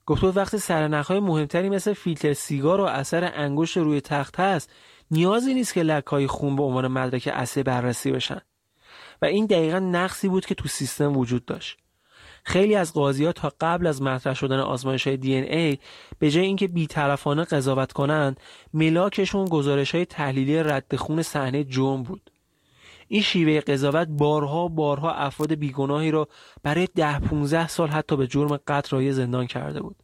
گفته بود وقتی سرنخ‌های مهمتری مثل فیلتر سیگار و اثر انگشت روی تخت هست نیازی نیست که لکه‌های خون به عنوان مدرک اصلی بررسی بشن و این دقیقاً نقصی بود که تو سیستم وجود داشت. خیلی از قاضی‌ها تا قبل از مطرح شدن آزمایش‌های DNA به جای اینکه بی‌طرفانه قضاوت کنند ملاکشون گزارش‌های تحلیلی رد خون صحنه جرم بود. این شیوه قضاوت بارها افراد بیگناهی رو برای 10-15 سال حتی به جرم قتل راهی زندان کرده بود.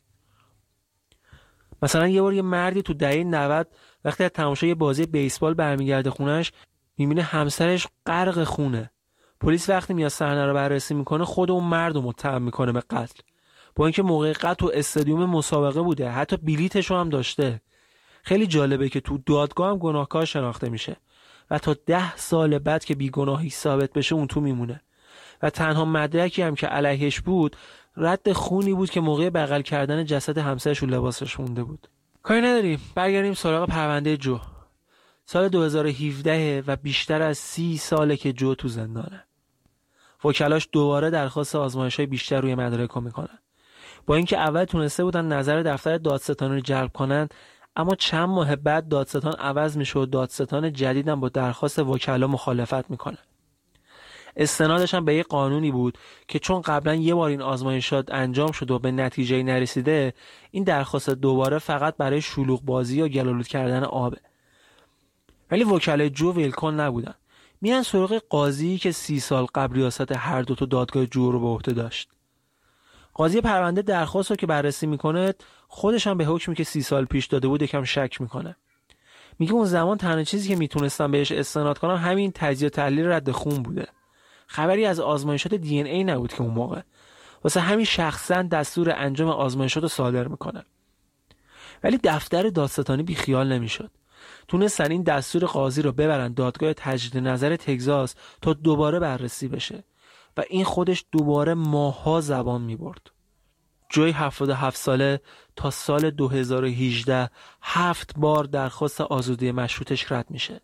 مثلا یه بار یه مردی تو دهه 90 وقتی از تماشای بازی بیسبال برمیگرده خونش میبینه همسرش غرق خونه. پلیس وقتی میاد صحنه رو بررسی میکنه خود اون مرد رو متهم میکنه به قتل، با اینکه موقع قتل تو استادیوم مسابقه بوده، حتی بلیتش رو هم داشته. خیلی جالبه که تو دادگاه هم گناهکار شناخته میشه و تا 10 سال بعد که بیگناهی ثابت بشه اون تو میمونه و تنها مدرکی هم که علیهش بود رد خونی بود که موقع بغل کردن جسد همسرش رو لباسش مونده بود. کاری نداریم، برگردیم سراغ پرونده جو. سال 2017 و بیشتر از 30 ساله که جو تو زندانه. وکلاش دوباره درخواست آزمایش‌های بیشتر روی مدارک میکنن. با اینکه اول تونسته بودن نظر دفتر دادستانی رو جلب کنن، اما چند ماه بعد دادستان عوض میشه و دادستان جدیدم با درخواست وکلا مخالفت میکنه. استنادش هم به یه قانونی بود که چون قبلا یه بار این آزمایشات انجام شد و به نتیجه نرسیده، این درخواست دوباره فقط برای شلوغ بازی یا گلالود کردن آبه. ولی وکلای جو ویلکن نبودن. میرن سراغ قاضی که 30 سال قبل ریاست هر دو تا دادگاه جو رو به عهده داشت. قاضی پرونده درخواست رو که بررسی میکنه خودش هم به حکمی که 30 سال پیش داده بود یکم شک میکنه. میگه اون زمان تنها چیزی که میتونستم بهش استناد کنم همین تجزیه و تحلیل رد خون بوده. خبری از آزمایشات DNA نبود که اون موقع. واسه همین شخصا دستور انجام آزمایشات رو صادر میکنه. ولی دفتر دادستانی بی خیال نمیشد. تونستن این دستور قاضی رو ببرن دادگاه تجدید نظر تگزاس تا دوباره بررسی بشه و این خودش دوباره ماها زبان میبرد. جوی 77 ساله تا سال 2018 7 بار درخواست آزادی مشروطش رد میشه.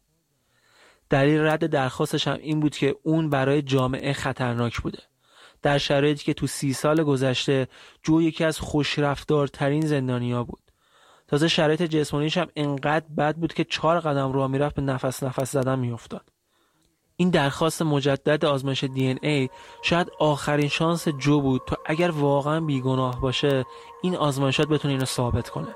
دلیل رد درخواستش هم این بود که اون برای جامعه خطرناک بوده. در شرایطی که تو 30 سال گذشته جو یکی از خوشرفتارترین زندانیا بود. تازه شرایط جسمانیش هم انقدر بد بود که 4 قدم راه میرفت به نفس زدن میافتاد. این درخواست مجدد آزمایش DNA شاید آخرین شانس جو بود تا اگر واقعا بیگناه باشه این آزمایشات بتونه اینو ثابت کنه.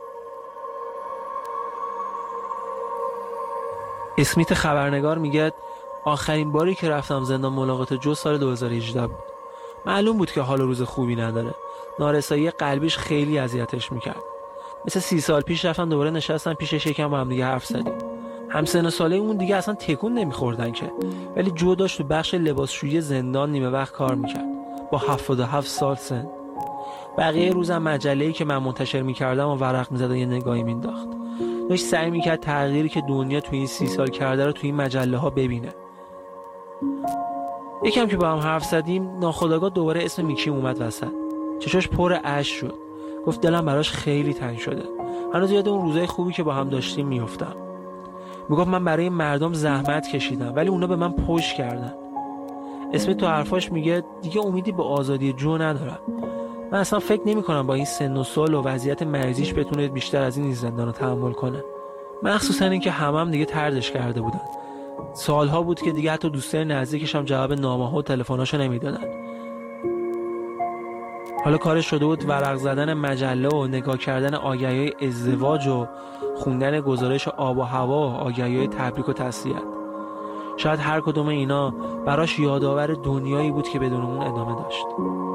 اسمیت خبرنگار میگه آخرین باری که رفتم زندان ملاقات جو سال 2018 بود. معلوم بود که حال روز خوبی نداره. نارسایی قلبیش خیلی اذیتش میکرد. مثل 30 سال پیش رفتم دوباره نشستم پیشش یکم با هم دیگه حرف زدیم. همسن و ساله اون دیگه اصلا تکون نمیخوردن که، ولی جو داشت تو بخش لباسشویی زندان نیمه وقت کار میکرد با 77 سال سن. بقیه روزم مجله‌ای که من منتشر میکردم و ورق میزد و یه نگاهی مینداخت. داشت سعی میکرد تغییری که دنیا تو این 30 سال کرده رو تو این مجله ها ببینه. یکم که با هم حرف زدیم ناخودآگاه دوباره اسم میکی اومد وسط. چشاش پر اشک شد. گفت دلم براش خیلی تنگ شده. هنوز یاد اون روزای خوبی که با هم داشتیم میافتم. میگفت من برای مردم زحمت کشیدم ولی اونا به من پشت کردن. اسم تو حرفاش میگه دیگه امیدی به آزادی جو ندارم. من اصلا فکر نمی‌کنم با این سن و سال و وضعیت مریضیش بتونه بیشتر از این زندان رو تحمل کنه. مخصوصا اینکه هم دیگه طردش کرده بودن. سالها بود که دیگه حتی دوستای نزدیکش هم جواب نامه‌ها و تلفن‌هاشو نمیدادن. حالا کارش شده بود ورق زدن مجله و نگاه کردن آگهی‌های ازدواج و خوندن گزارش آب و هوا و آگهی‌های تبریک و تسلیت. شاید هر کدوم اینا براش یادآور دنیایی بود که بدون اون ادامه داشت.